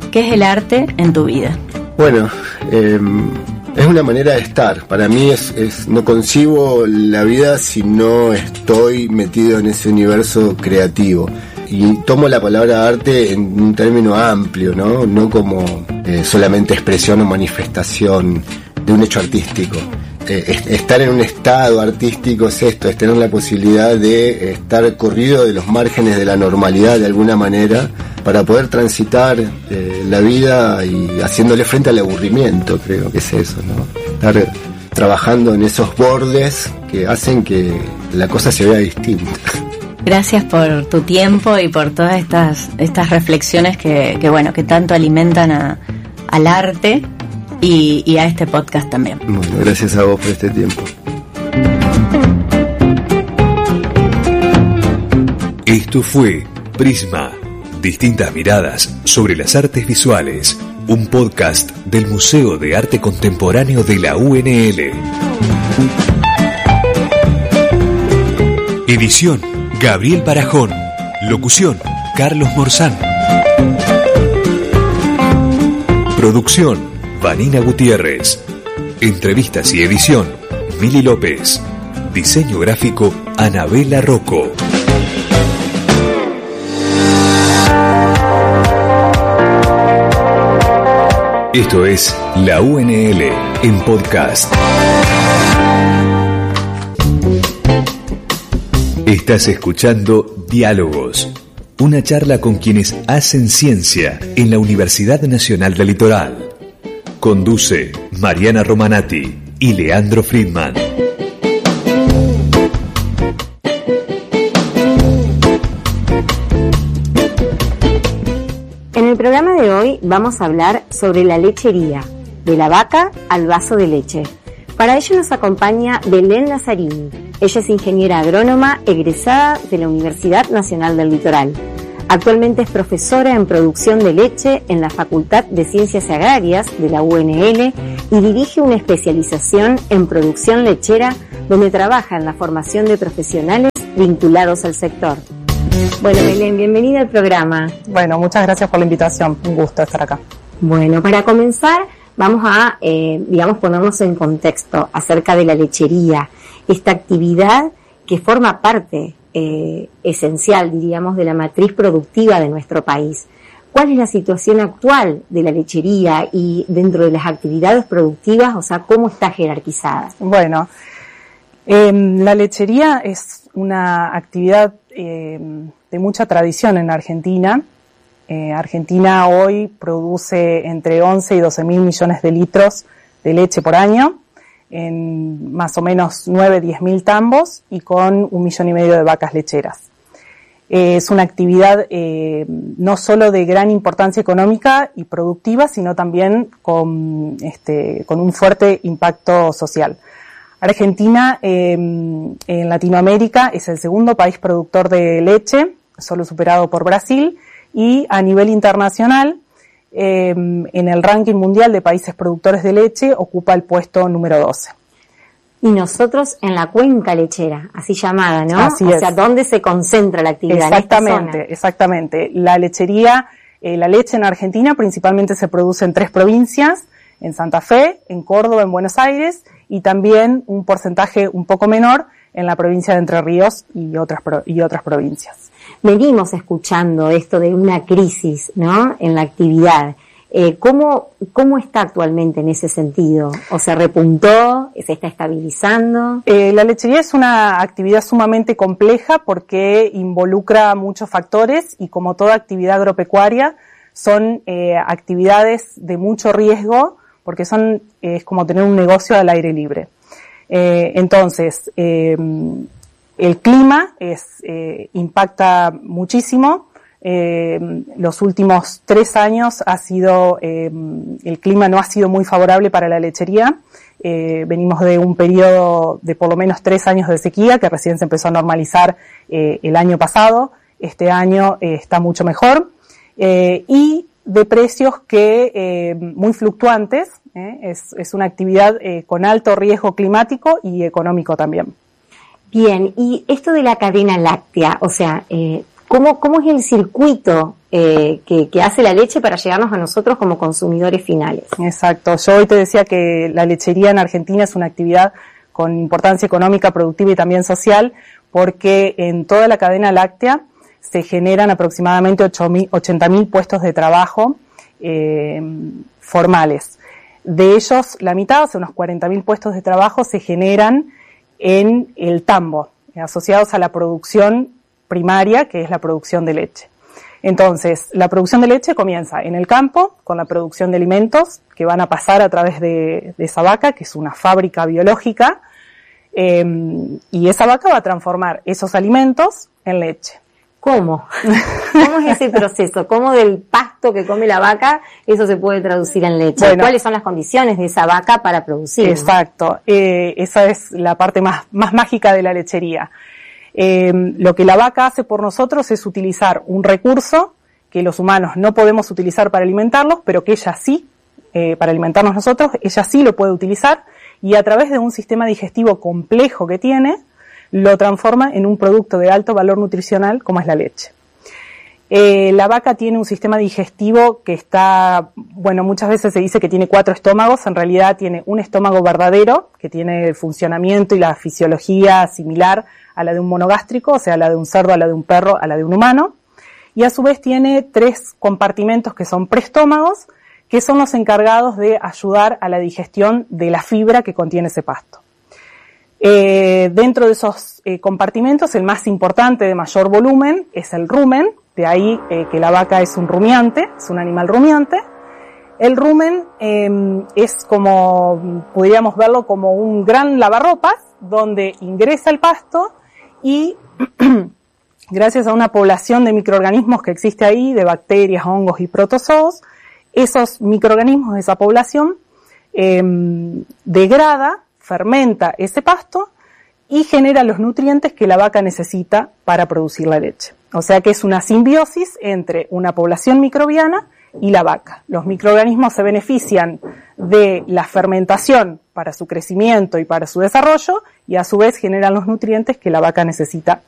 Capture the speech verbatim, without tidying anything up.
¿qué es el arte en tu vida? Bueno, eh, es una manera de estar. Para mí es, es no concibo la vida si no estoy metido en ese universo creativo. Y tomo la palabra arte en un término amplio, ¿no? No como eh, solamente expresión o manifestación de un hecho artístico. Eh, estar en un estado artístico es esto, es tener la posibilidad de estar corrido de los márgenes de la normalidad de alguna manera para poder transitar eh, la vida y haciéndole frente al aburrimiento, creo que es eso, ¿no? Estar trabajando en esos bordes que hacen que la cosa se vea distinta. Gracias por tu tiempo y por todas estas estas reflexiones que, que bueno, que tanto alimentan a, al arte y, y a este podcast también. Bueno, gracias a vos por este tiempo. Esto fue Prisma, distintas miradas sobre las artes visuales, un podcast del Museo de Arte Contemporáneo de la U N L. Edición Gabriel Barajón. Locución Carlos Morzán. Producción Vanina Gutiérrez. Entrevistas y edición Mili López. Diseño gráfico Anabela Rocco. Esto es la U N L en podcast. Estás escuchando Diálogos, una charla con quienes hacen ciencia en la Universidad Nacional del Litoral. Conduce Mariana Romanati y Leandro Friedman. En el programa de hoy vamos a hablar sobre la lechería, de la vaca al vaso de leche. Para ello nos acompaña Belén Lazzarini. Ella es ingeniera agrónoma egresada de la Universidad Nacional del Litoral. Actualmente es profesora en producción de leche en la Facultad de Ciencias Agrarias de la U N L y dirige una especialización en producción lechera donde trabaja en la formación de profesionales vinculados al sector. Bueno, Belén, bienvenida al programa. Bueno, muchas gracias por la invitación. Un gusto estar acá. Bueno, para comenzar, vamos a, eh, digamos, ponernos en contexto acerca de la lechería, esta actividad que forma parte eh, esencial, diríamos, de la matriz productiva de nuestro país. ¿Cuál es la situación actual de la lechería y dentro de las actividades productivas, o sea, cómo está jerarquizada? Bueno, eh, la lechería es una actividad eh, de mucha tradición en Argentina. Eh, Argentina hoy produce entre once y doce mil millones de litros de leche por año, en más o menos nueve a diez mil tambos y con un millón y medio de vacas lecheras. Eh, es una actividad eh, no solo de gran importancia económica y productiva, sino también con, este, con un fuerte impacto social. Argentina eh, en Latinoamérica es el segundo país productor de leche, solo superado por Brasil, y a nivel internacional, eh, en el ranking mundial de países productores de leche, ocupa el puesto número doce. Y nosotros en la cuenca lechera, así llamada, ¿no? Así o es. sea, ¿dónde se concentra la actividad? Exactamente, ¿En esta zona? exactamente. La lechería, eh, la leche en Argentina principalmente se produce en tres provincias, en Santa Fe, en Córdoba, en Buenos Aires, y también un porcentaje un poco menor en la provincia de Entre Ríos y otras pro- y otras provincias. Venimos escuchando esto de una crisis, ¿no?, en la actividad. Eh, ¿cómo, ¿Cómo está actualmente en ese sentido? ¿O se repuntó? ¿Se está estabilizando? Eh, la lechería es una actividad sumamente compleja porque involucra muchos factores y, como toda actividad agropecuaria, son eh, actividades de mucho riesgo porque son eh, es como tener un negocio al aire libre. Eh, entonces, eh, el clima es, eh, impacta muchísimo. Eh, los últimos tres años ha sido, eh, el clima no ha sido muy favorable para la lechería. Eh, venimos de un periodo de por lo menos tres años de sequía que recién se empezó a normalizar eh, el año pasado. Este año eh, está mucho mejor. Eh, y de precios que eh, muy fluctuantes. Eh, es, es una actividad eh, con alto riesgo climático y económico también. Bien, y esto de la cadena láctea, o sea, eh, ¿Cómo, cómo es el circuito eh, que, que hace la leche para llegarnos a nosotros como consumidores finales? Exacto. Yo hoy te decía que la lechería en Argentina es una actividad con importancia económica, productiva y también social, porque en toda la cadena láctea se generan aproximadamente ochenta mil puestos de trabajo eh, formales. De ellos, la mitad, o sea, unos cuarenta mil puestos de trabajo, se generan en el tambo, asociados a la producción primaria, que es la producción de leche. Entonces, la producción de leche comienza en el campo, con la producción de alimentos que van a pasar a través de, de esa vaca, que es una fábrica biológica, eh, y esa vaca va a transformar esos alimentos en leche. ¿Cómo? ¿Cómo es ese proceso? ¿Cómo del pasto que come la vaca eso se puede traducir en leche? Bueno, ¿cuáles son las condiciones de esa vaca para producir? Exacto. ¿no? Eh, esa es la parte más, más mágica de la lechería. Eh, lo que la vaca hace por nosotros es utilizar un recurso que los humanos no podemos utilizar para alimentarlos, pero que ella sí, eh, para alimentarnos nosotros, ella sí lo puede utilizar, y a través de un sistema digestivo complejo que tiene, lo transforma en un producto de alto valor nutricional como es la leche. Eh, la vaca tiene un sistema digestivo que está, bueno, muchas veces se dice que tiene cuatro estómagos, en realidad tiene un estómago verdadero, que tiene el funcionamiento y la fisiología similar a la de un monogástrico, o sea, a la de un cerdo, a la de un perro, a la de un humano, y a su vez tiene tres compartimentos que son preestómagos, que son los encargados de ayudar a la digestión de la fibra que contiene ese pasto. Eh, dentro de esos eh, compartimentos, el más importante de mayor volumen es el rumen, de ahí eh, que la vaca es un rumiante, es un animal rumiante. El rumen eh, es como, podríamos verlo como un gran lavarropas, donde ingresa el pasto y gracias a una población de microorganismos que existe ahí, de bacterias, hongos y protozoos, esos microorganismos de esa población eh, degrada, fermenta ese pasto y genera los nutrientes que la vaca necesita para producir la leche. O sea que es una simbiosis entre una población microbiana y la vaca. Los microorganismos se benefician de la fermentación para su crecimiento y para su desarrollo y a su vez generan los nutrientes que la vaca necesita